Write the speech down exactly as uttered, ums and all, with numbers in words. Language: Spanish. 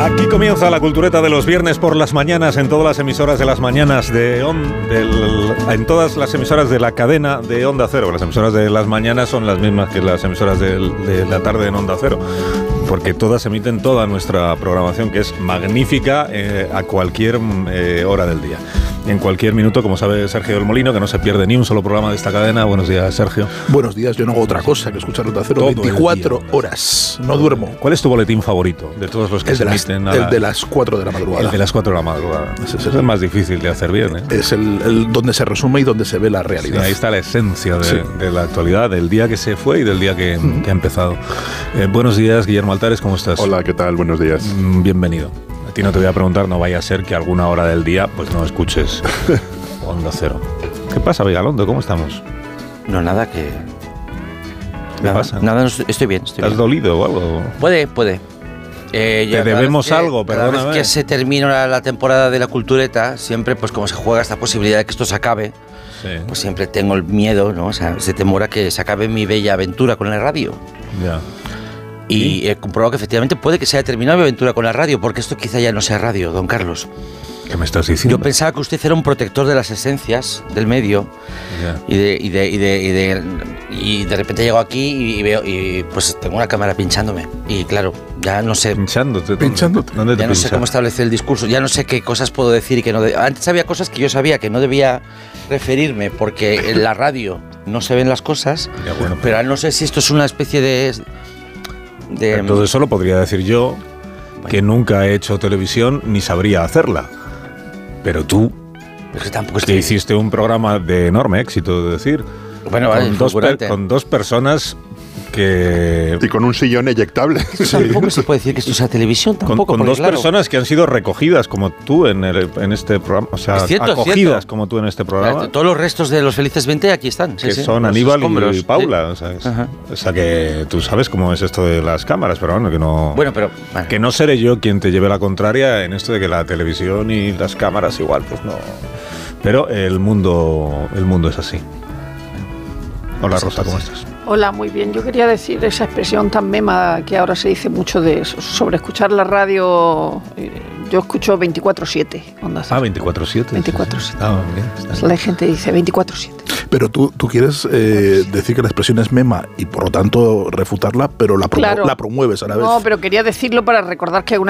Aquí comienza la cultureta de los viernes por las mañanas en todas las emisoras de las mañanas de on, del, en todas las emisoras de la cadena de Onda Cero. Las emisoras de las mañanas son las mismas que las emisoras de, de la tarde en Onda Cero, porque todas emiten toda nuestra programación, que es magnífica eh, a cualquier eh, hora del día. En cualquier minuto, como sabe Sergio del Molino, que no se pierde ni un solo programa de esta cadena. Buenos días, Sergio. Buenos días, yo no hago otra cosa que escuchar Onda Cero veinticuatro horas. No duermo. ¿Cuál es tu boletín favorito de todos los que el se de las, emiten? El la, de las cuatro de la madrugada. El de las cuatro de la madrugada. Ese es el, es el más difícil de hacer bien, ¿eh? Es el, el donde se resume y donde se ve la realidad. Sí, ahí está la esencia de, sí. de la actualidad, del día que se fue y del día que, mm. que ha empezado. Eh, buenos días, Guillermo Altares, ¿cómo estás? Hola, ¿qué tal? Buenos días. Mm, bienvenido. A ti no te voy a preguntar, no vaya a ser que alguna hora del día pues no escuches Onda Cero. ¿Qué pasa, Vigalondo? ¿Cómo estamos? No, nada que... ¿Qué nada, pasa? Nada, no estoy, estoy bien. Estoy ¿Te has bien. dolido o algo? Puede, puede. Eh, Te debemos que, algo, perdóname. Cada vez que se termina la, la temporada de la cultureta, siempre, pues como se juega esta posibilidad de que esto se acabe, sí. pues siempre tengo el miedo, ¿no? O sea, ese temor a que se acabe mi bella aventura con la radio. Ya. Y ¿Sí? he comprobado que efectivamente puede que se haya terminado mi aventura con la radio, porque esto quizá ya no sea radio, don Carlos. ¿Qué me estás diciendo? Yo pensaba que usted era un protector de las esencias del medio, yeah. y, de, y, de, y, de, y, de, y de repente llego aquí y veo y pues tengo una cámara pinchándome y claro, ya no sé pinchándote, pinchándote. ¿Dónde te ya no pincha? sé cómo establecer el discurso, ya no sé qué cosas puedo decir y qué no de... Antes había cosas que yo sabía que no debía referirme porque en la radio no se ven las cosas, ya, bueno, pero no sé si esto es una especie de, de... Todo eso lo podría decir yo, bueno. que nunca he hecho televisión ni sabría hacerla. Pero tú, es que tampoco estoy... que hiciste un programa de enorme éxito, de decir, bueno, vale, con, dos per, con dos personas que... Y con un sillón eyectable. Sí. Tampoco se puede decir que esto sea televisión, tampoco. Con, con dos claro, personas que han sido recogidas como tú en, el, en este programa, o sea, cierto, acogidas como tú en este programa. Claro, todos los restos de los Felices veinte aquí están. Que sí, son sí, Aníbal escombros, y Paula. Sí. O, sea, es, o sea, que tú sabes cómo es esto de las cámaras, pero bueno, que no... Bueno, pero... Bueno. Que no seré yo quien te lleve la contraria en esto de que la televisión y las cámaras igual, pues no... Pero el mundo, el mundo es así. Hola, Rosa, ¿cómo estás? Hola, muy bien. Yo quería decir esa expresión tan mema que ahora se dice mucho de sobre escuchar la radio. Eh, yo escucho veinticuatro siete. Ah, veinticuatro siete. veinticuatro siete. Ah, bien, está la gente dice veinticuatro siete. Pero tú, tú quieres eh, decir que la expresión es mema y por lo tanto refutarla, pero la, promu- claro. la promueves a la vez. No, pero quería decirlo para recordar que una